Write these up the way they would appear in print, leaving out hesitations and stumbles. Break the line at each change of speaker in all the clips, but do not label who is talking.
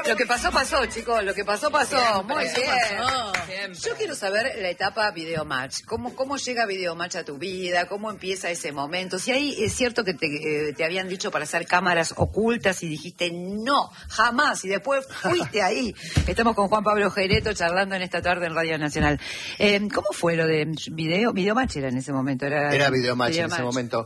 Lo que pasó, pasó, chicos. Lo que pasó, pasó.
Siempre,
Muy bien.
Siempre.
Yo quiero saber la etapa Videomatch. ¿Cómo llega Videomatch a tu vida? ¿Cómo empieza ese momento? Si ahí es cierto que te habían dicho para hacer cámaras ocultas y dijiste no, jamás. Y después fuiste ahí. Estamos con Juan Pablo Gereto charlando en esta tarde en Radio Nacional. ¿Cómo fue lo de Videomatch era en ese momento?
Era Videomatch en ese momento.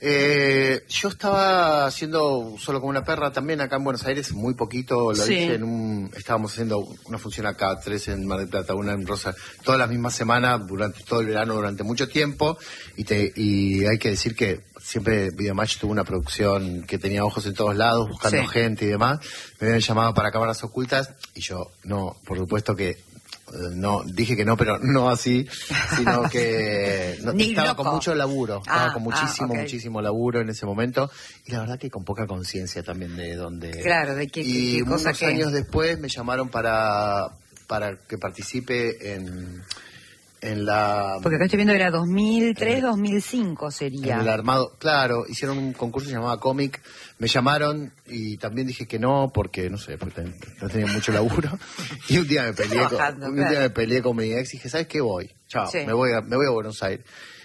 Yo estaba haciendo Solo como una perra también acá en Buenos Aires, muy poquito, lo dije estábamos haciendo una función acá, 3 en Mar del Plata, una en Rosa, todas las mismas semanas, durante todo el verano, durante mucho tiempo, y hay que decir que siempre Videomatch tuvo una producción que tenía ojos en todos lados, buscando gente y demás. Me habían llamado para cámaras ocultas, y yo, no, por supuesto que no, dije que no, pero no así, sino que estaba con mucho laburo, estaba con muchísimo laburo en ese momento, y la verdad que con poca conciencia también de dónde...
Claro, de qué cosa
unos años después me llamaron para que participe en la...
Porque acá estoy viendo era 2003, 2005 sería.
En el armado, claro, hicieron un concurso que se llamaba Comic, me llamaron y también dije que no, porque no sé, porque no tenía mucho laburo. Y un día me peleé con mi ex y dije, ¿sabes qué? Voy, chao, me voy a Buenos Aires.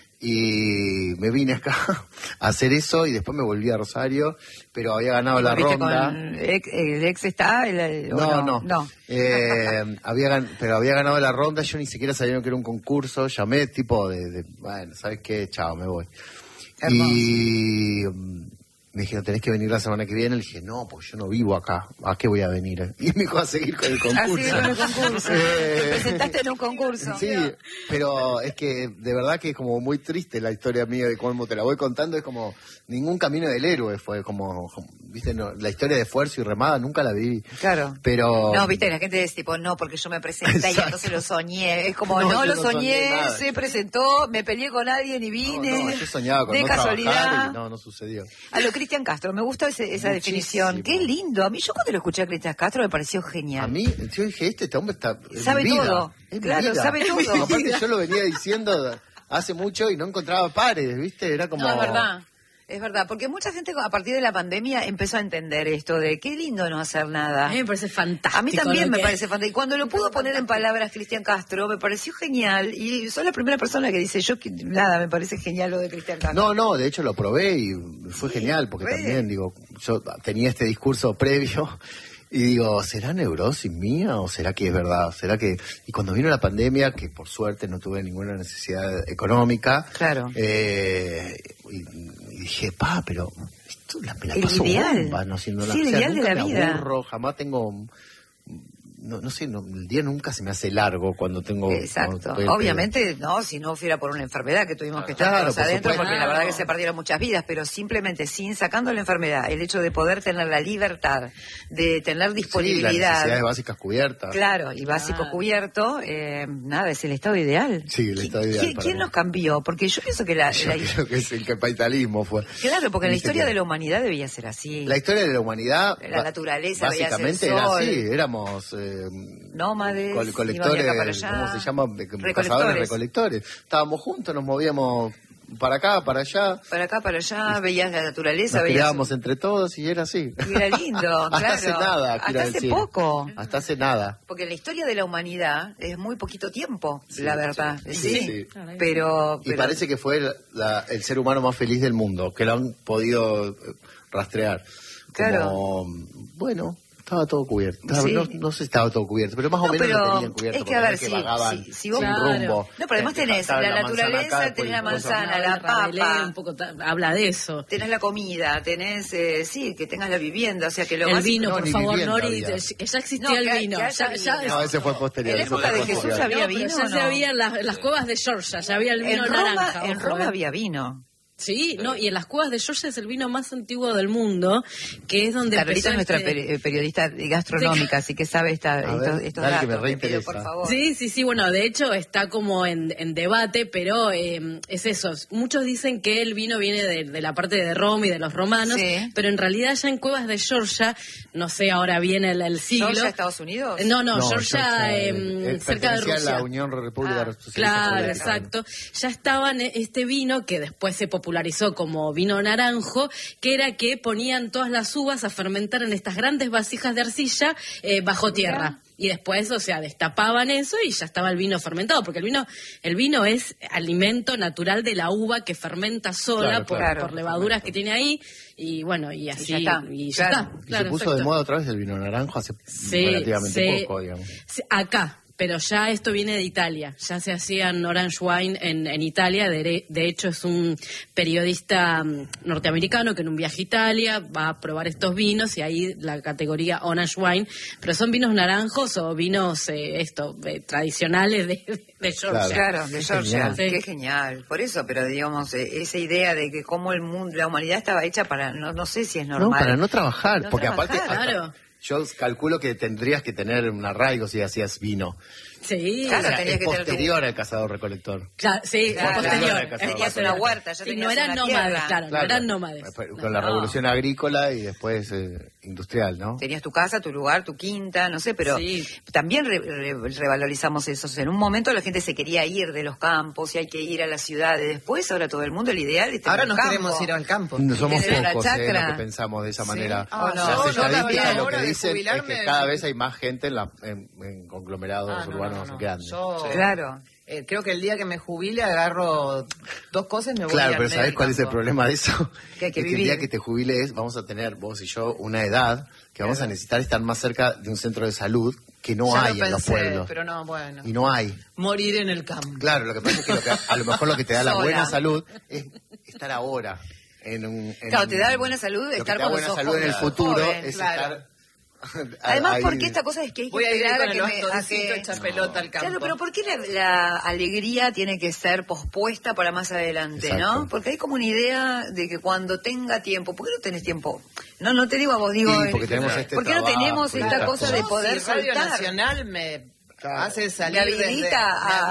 Y me vine acá a hacer eso y después me volví a Rosario, pero había ganado la ronda.
¿El ex está?
No. Pero había ganado la ronda, yo ni siquiera sabía que era un concurso, llamé tipo bueno, ¿sabes qué? Chao, me voy. Hermoso. Y me dijeron, tenés que venir la semana que viene. Le dije, no, pues yo no vivo acá. ¿A qué voy a venir? Y me dijo, a seguir con el concurso.
Con el concurso. Te presentaste en un concurso.
Sí, pero es que de verdad que es como muy triste la historia mía de cómo te la voy contando. Es como ningún camino del héroe. Fue como viste, no, la historia de esfuerzo y remada nunca la viví.
Claro.
Pero...
No, viste, la gente es tipo, no, porque yo me presenté y entonces lo soñé. Es como, no lo soñé, se presentó, me peleé con alguien y vine.
No, yo soñaba con
de
no
casualidad.
Trabajar y no sucedió.
A lo Cristian Castro, me gusta esa definición. Qué lindo. A mí, yo cuando lo escuché a Cristian Castro me pareció genial.
A mí, yo dije, este hombre está...
Sabe todo.
Claro,
sabe todo.
Aparte yo lo venía diciendo hace mucho y no encontraba pares, ¿viste? Era como...
No, es verdad. Es verdad, porque mucha gente a partir de la pandemia empezó a entender esto de qué lindo no hacer nada.
A mí me parece fantástico.
A mí también me parece fantástico. Y cuando lo pudo poner en palabras Cristian Castro, me pareció genial. Y soy la primera persona que dice, nada, me parece genial lo de Cristian Castro.
No, de hecho lo probé y fue genial, porque también, digo, yo tenía este discurso previo y digo, ¿será neurosis mía o será que es verdad? ¿Será que...? Y cuando vino la pandemia, que por suerte no tuve ninguna necesidad económica,
claro.
Y dije, pero esto me la paso bomba, no siendo
el ideal de la vida.
Aburro, jamás tengo... No sé, el día nunca se me hace largo cuando tengo...
Exacto. Obviamente, no, si no fuera por una enfermedad que tuvimos que estar todos adentro, porque la verdad que se perdieron muchas vidas, pero simplemente sacando la enfermedad, el hecho de poder tener la libertad, de tener disponibilidad...
Sí, las necesidades básicas cubiertas.
Claro, y básico cubierto, nada, es el estado ideal.
Sí, el estado ideal.
¿Quién nos cambió? Porque yo pienso que
creo que es el capitalismo fue.
Claro, porque la historia de la humanidad debía ser así.
La historia de la humanidad...
La naturaleza
básicamente era así, éramos...
nómades,
colectores, ¿cómo se llama? Cazadores, recolectores. Estábamos juntos, nos movíamos para acá, para allá.
Para acá, para allá, veías la naturaleza.
Nos criábamos entre todos y era así.
Y era lindo,
hasta hace nada.
Hasta hace poco.
Hasta hace nada.
Porque la historia de la humanidad es muy poquito tiempo, la verdad.
Sí.
Pero...
Y parece que fue el ser humano más feliz del mundo, que lo han podido rastrear.
Claro.
Bueno... Estaba todo cubierto. No sé si estaba todo cubierto, pero más o menos lo tenían cubierto.
Es que a ver,
si vos rumbo.
No, pero además tenés la naturaleza, tenés la manzana, la papa.
Un poco habla de eso.
Tenés la comida, tenés, que tengas la vivienda, o sea que lo
el vino, por favor, Nori, ya existía el vino.
No, ese fue posterior.
En la época de Jesús había vino.
Ya se había las cuevas de Georgia, ya había el vino naranja.
En Roma había vino.
Sí, y en las cuevas de Georgia es el vino más antiguo del mundo, que es donde
Carlita es nuestra periodista gastronómica, así que sabe estos datos,
me pido,
por favor.
Sí, bueno, de hecho está como en debate, pero es eso. Muchos dicen que el vino viene de la parte de Roma y de los romanos, pero en realidad ya en cuevas de Georgia, no sé ahora bien el siglo.
¿Georgia, Estados Unidos?
No, Georgia cerca de Rusia.
La Unión República
Claro, exacto. Ya estaban este vino que después se popularizó popularizó como vino naranjo, que era que ponían todas las uvas a fermentar en estas grandes vasijas de arcilla bajo tierra. Y después, o sea, destapaban eso y ya estaba el vino fermentado, porque el vino es alimento natural de la uva que fermenta sola por levaduras que tiene ahí, y bueno, y así, y ya está.
Se puso de moda otra vez el vino naranjo hace relativamente poco, digamos.
Acá. Pero ya esto viene de Italia, ya se hacían orange wine en Italia, de hecho es un periodista norteamericano que en un viaje a Italia va a probar estos vinos y ahí la categoría orange wine, pero son vinos naranjos o vinos tradicionales de Georgia.
Claro, de Georgia, qué genial, por eso, pero digamos, esa idea de que cómo el mundo, la humanidad estaba hecha para, no sé si es normal.
No, para no trabajar, porque aparte...
Claro.
Yo calculo que tendrías que tener un arraigo si hacías vino.
Sí,
claro,
o sea, es posterior al cazador-recolector.
Claro, sí, posterior.
Tenías una huerta, ya tenías
no eran nómades, claro, no eran nómades.
Con la revolución agrícola y después industrial, ¿no?
Tenías tu casa, tu lugar, tu quinta, no sé, pero también revalorizamos eso. O sea, en un momento la gente se quería ir de los campos y hay que ir a las ciudades. Después, ahora todo el mundo, el ideal es tener
ahora nos queremos ir al campo.
No somos pocos los que pensamos de esa manera. Las estadísticas lo que dicen es que cada vez hay más gente en conglomerados urbanos grandes.
Claro.
Creo que el día que me jubile agarro 2 cosas y me voy a
Claro, pero ¿sabés cuál es el problema de eso?
Que
el día que te jubiles vamos a tener, vos y yo, una edad que vamos a necesitar estar más cerca de un centro de salud que no hay en los pueblos.
Pero no, bueno.
Y no hay.
Morir en el campo.
Claro, lo que pasa es que a lo mejor lo que te da la buena salud es estar ahora
claro, te da la buena salud estar con
buena salud en el futuro es estar...
Además, porque esta cosa es que hay que esperar a que
echar pelota al campo.
Claro, pero ¿por qué la alegría tiene que ser pospuesta para más adelante?
Exacto.
¿No? Porque hay como una idea de que cuando tenga tiempo, ¿por qué no tenés tiempo? No te digo a vos, digo...
Sí, porque tenemos
¿por qué no tenemos esta cosa de poder
Radio
saltar?
Nacional me hace salir
me habilita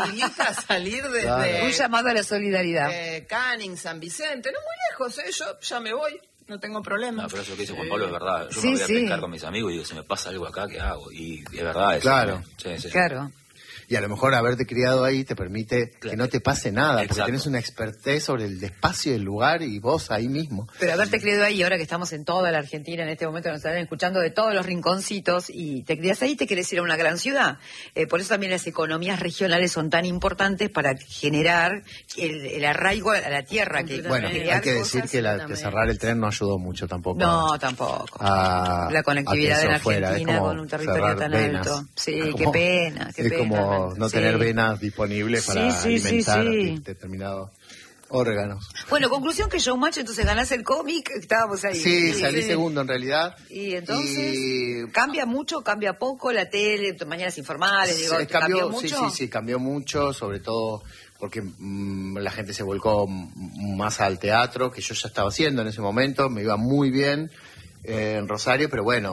a salir desde...
Un llamado a la solidaridad.
Canning, San Vicente, no muy lejos, yo ya me voy. No tengo problema.
No, pero eso que dice Juan Pablo es verdad. Yo me voy a pescar con mis amigos y digo, si me pasa algo acá, ¿qué hago? Y es verdad eso.
Claro.
Sí.
Claro.
Y a lo mejor haberte criado ahí te permite que no te pase nada, porque tenés una expertez sobre el espacio y el lugar y vos ahí mismo.
Pero haberte criado ahí, ahora que estamos en toda la Argentina, en este momento nos están escuchando de todos los rinconcitos, y te criás ahí, te querés ir a una gran ciudad. Por eso también las economías regionales son tan importantes para generar el arraigo a la tierra.
Bueno, hay que decir que cerrar el tren no ayudó mucho tampoco.
No, tampoco. La conectividad en Argentina con un territorio tan alto. Sí, qué pena.
Es como no tener venas disponibles para alimentar determinados órganos.
Bueno, conclusión que Showmatch, entonces ganás el cómic, estábamos ahí.
Sí, salí segundo en realidad.
Y entonces, ¿cambia mucho, cambia poco la tele, mañanas informales? Digo, ¿cambió mucho?
Sí, cambió mucho, sobre todo porque la gente se volcó más al teatro, que yo ya estaba haciendo en ese momento, me iba muy bien en Rosario, pero bueno,